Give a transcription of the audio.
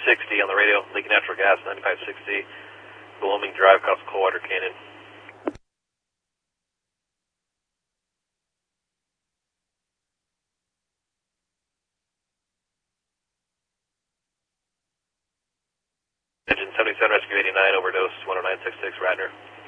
on the radio, leaking natural gas, 9560, Blooming Drive, across Coldwater Canyon. Engine 77, Rescue 89, overdose, 10966, Radnor.